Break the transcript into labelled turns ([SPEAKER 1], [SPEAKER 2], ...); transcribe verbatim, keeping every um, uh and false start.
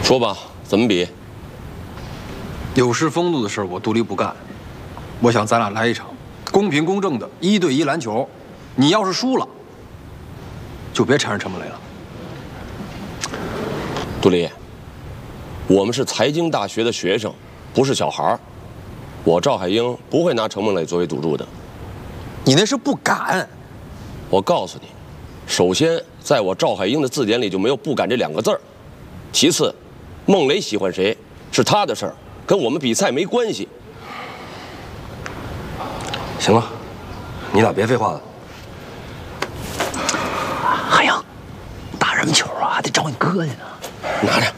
[SPEAKER 1] 说吧，怎么比？
[SPEAKER 2] 有失风度的事我独立不干。我想咱俩来一场公平公正的一对一篮球。你要是输了，就别缠上陈梦雷了。
[SPEAKER 1] 杜丽，我们是财经大学的学生，不是小孩儿。我赵海英不会拿陈梦磊作为赌注的。
[SPEAKER 2] 你那是不敢。
[SPEAKER 1] 我告诉你，首先，在我赵海英的字典里就没有“不敢”这两个字儿。其次，孟雷喜欢谁是他的事儿，跟我们比赛没关系。
[SPEAKER 3] 行了，你俩别废话了。
[SPEAKER 4] 海洋，打什么球啊？还得找你哥去呢。
[SPEAKER 1] 拿着。